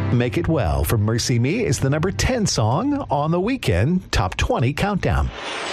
Make It Well from Mercy Me is the number 10 song on the Weekend Top 20 Countdown.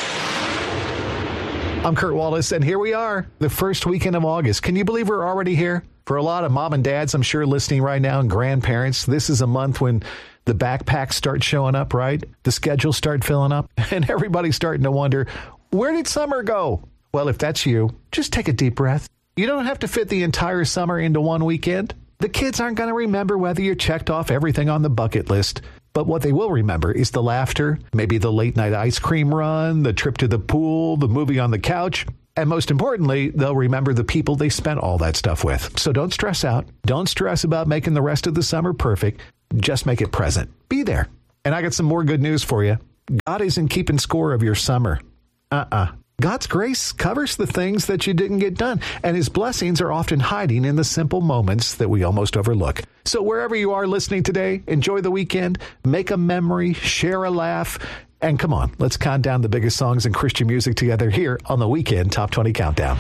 I'm Kurt Wallace, and here we are, the first weekend of August. Can you believe we're already here? For a lot of mom and dads, I'm sure, listening right now, and grandparents, this is a month when the backpacks start showing up, right? The schedules start filling up, and everybody's starting to wonder, where did summer go? Well, if that's you, just take a deep breath. You don't have to fit the entire summer into one weekend. The kids aren't going to remember whether you checked off everything on the bucket list. But what they will remember is the laughter, maybe the late night ice cream run, the trip to the pool, the movie on the couch. And most importantly, they'll remember the people they spent all that stuff with. So don't stress out. Don't stress about making the rest of the summer perfect. Just make it present. Be there. And I got some more good news for you. God isn't keeping score of your summer. God's grace covers the things that you didn't get done, and his blessings are often hiding in the simple moments that we almost overlook. So wherever you are listening today, enjoy the weekend, make a memory, share a laugh, and come on, let's count down the biggest songs in Christian music together here on the Weekend Top 20 Countdown.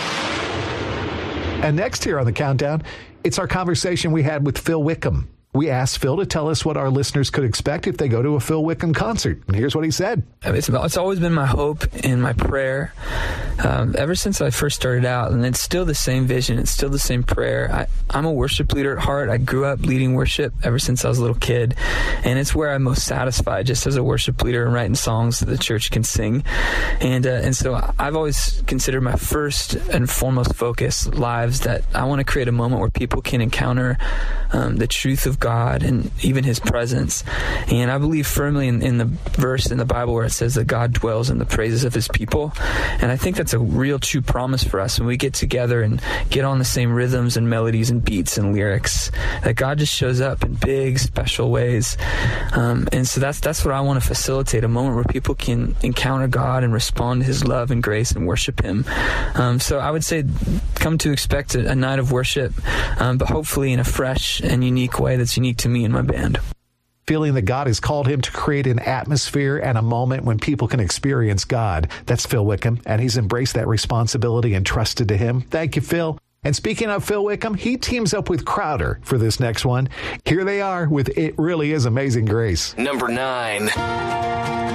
And next here on the countdown, it's our conversation we had with Phil Wickham. We asked Phil to tell us what our listeners could expect if they go to a Phil Wickham concert. And here's what he said. It's always been my hope and my prayer ever since I first started out. And it's still the same vision. It's still the same prayer. I'm a worship leader at heart. I grew up leading worship ever since I was a little kid. And it's where I'm most satisfied, just as a worship leader and writing songs that the church can sing. And so I've always considered my first and foremost focus lives that I want to create a moment where people can encounter the truth of God and even his presence. And I believe firmly in the verse in the Bible where it says that God dwells in the praises of his people. And I think that's a real true promise for us when we get together and get on the same rhythms and melodies and beats and lyrics, that God just shows up in big, special ways. And so that's what I want to facilitate, a moment where people can encounter God and respond to his love and grace and worship him. So I would say come to expect a night of worship, but hopefully in a fresh and unique way that's unique to me and my band. Feeling that God has called him to create an atmosphere and a moment when people can experience God. That's Phil Wickham, and he's embraced that responsibility and trusted to him. Thank you, Phil. And speaking of Phil Wickham, he teams up with Crowder for this next one. Here they are with It Really Is Amazing Grace. Number 9.